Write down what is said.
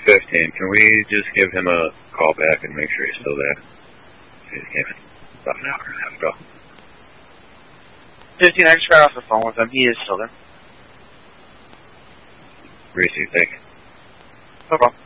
15, can we just give him a call back and make sure he's still there? He came in about an hour and a half ago. 15, I just got off the phone with him. He is still there. Reese, you think? No problem.